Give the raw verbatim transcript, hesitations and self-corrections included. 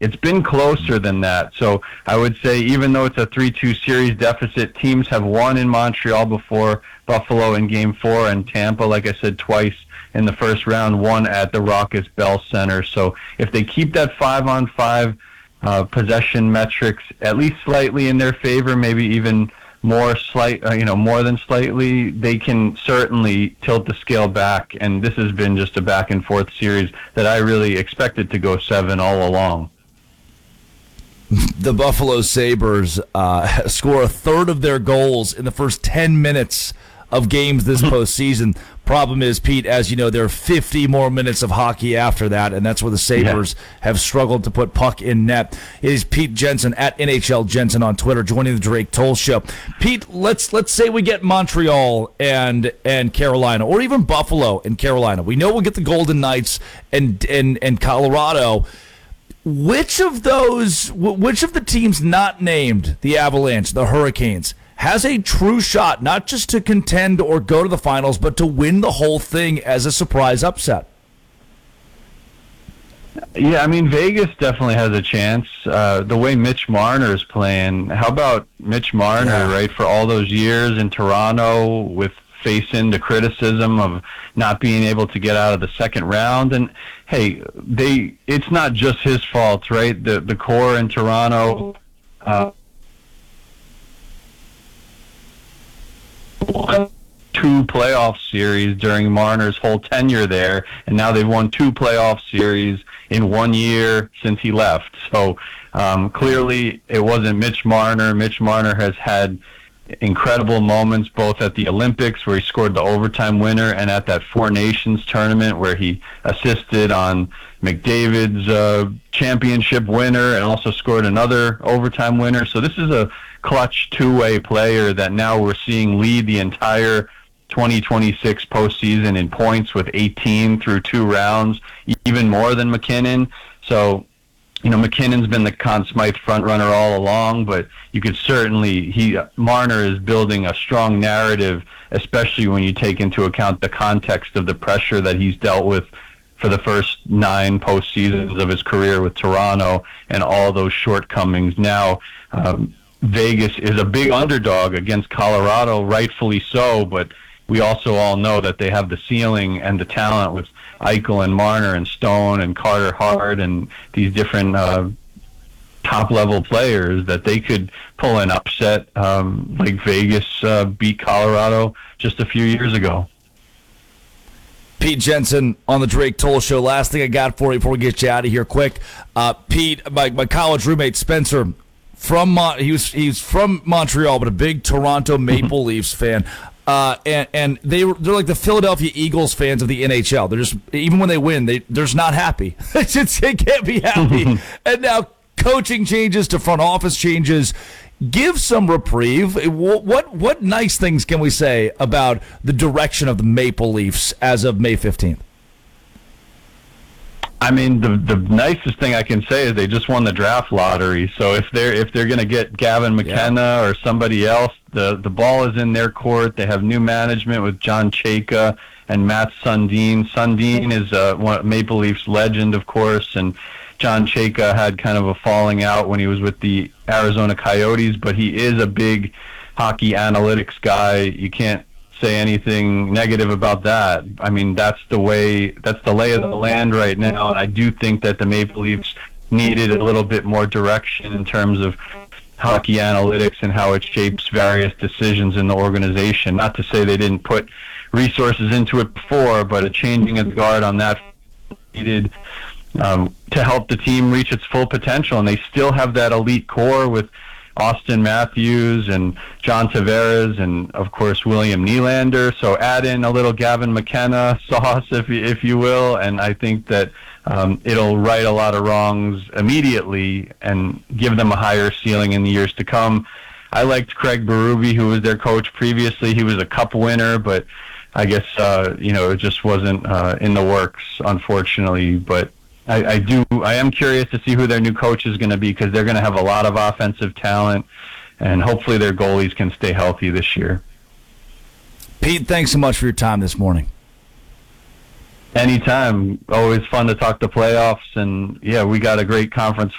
it's been closer than that. So I would say even though it's a three two series deficit, teams have won in Montreal before, Buffalo in Game four, and Tampa, like I said, twice in the first round, one at the Raucous Bell Center. So if they keep that five-on-five uh, possession metrics at least slightly in their favor, maybe even more slight, uh, you know, more than slightly, they can certainly tilt the scale back. And this has been just a back and forth series that I really expected to go seven all along. The Buffalo Sabres uh, score a third of their goals in the first ten minutes of games this postseason. Problem is, Pete, as you know, there are fifty more minutes of hockey after that, and that's where the Sabres yeah. have struggled to put puck in net. It is Pete Jensen at N H L Jensen on Twitter, joining the Drake Toll Show. Pete, let's let's say we get Montreal and and Carolina, or even Buffalo and Carolina. We know we'll get the Golden Knights and and and Colorado. Which of those, which of the teams not named, the Avalanche, the Hurricanes, has a true shot, not just to contend or go to the finals, but to win the whole thing as a surprise upset? Yeah, I mean, Vegas definitely has a chance. Uh, the way Mitch Marner is playing, how about Mitch Marner, yeah. right, for all those years in Toronto with facing the criticism of not being able to get out of the second round. And hey, they it's not just his fault, right? The the core in Toronto uh, won two playoff series during Marner's whole tenure there, and now they've won two playoff series in one year since he left. So um, clearly it wasn't Mitch Marner. Mitch Marner has had incredible moments both at the Olympics where he scored the overtime winner and at that Four Nations tournament where he assisted on McDavid's uh, championship winner and also scored another overtime winner. So this is a clutch two-way player that now we're seeing lead the entire twenty twenty-six postseason in points with eighteen through two rounds, even more than McKinnon. So you know, McKinnon's been the Conn Smythe front runner all along, but you could certainly, he, Marner is building a strong narrative, especially when you take into account the context of the pressure that he's dealt with for the first nine postseasons of his career with Toronto and all those shortcomings. Now, um, Vegas is a big underdog against Colorado, rightfully so, but we also all know that they have the ceiling and the talent with Eichel and Marner and Stone and Carter Hart and these different uh, top-level players that they could pull an upset um, like Vegas uh, beat Colorado just a few years ago. Pete Jensen on the Drake Toll Show. Last thing I got for you before we get you out of here quick. Uh, Pete, my, my college roommate Spencer, from Mon- he was he's from Montreal, but a big Toronto Maple Leafs fan. Uh, and and they they're like the Philadelphia Eagles fans of the N H L. They're just, even when they win, they they're just not happy. They just they can't be happy. And now coaching changes to front office changes. Give some reprieve. What, what what nice things can we say about the direction of the Maple Leafs as of May fifteenth? I mean, the the nicest thing I can say is they just won the draft lottery. So if they're if they're going to get Gavin McKenna yeah. or somebody else, the the ball is in their court. They have new management with John Chayka and Matt Sundin. Sundin is uh, one Maple Leafs legend, of course, and John Chayka had kind of a falling out when he was with the Arizona Coyotes, but he is a big hockey analytics guy. You can't say anything negative about that. I mean, that's the way, that's the lay of the land right now. And I do think that the Maple Leafs needed a little bit more direction in terms of hockey analytics and how it shapes various decisions in the organization. Not to say they didn't put resources into it before, but a changing of the guard on that needed um, to help the team reach its full potential. And they still have that elite core with Austin Matthews and John Tavares and, of course, William Nylander. So add in a little Gavin McKenna sauce, if you, if you will, and I think that um, it'll right a lot of wrongs immediately and give them a higher ceiling in the years to come. I liked Craig Berube, who was their coach previously. He was a cup winner, but I guess, uh, you know, it just wasn't uh, in the works, unfortunately. But I, I do. I am curious to see who their new coach is going to be, because they're going to have a lot of offensive talent, and hopefully their goalies can stay healthy this year. Pete, thanks so much for your time this morning. Anytime. Always fun to talk the playoffs, and yeah, we got a great conference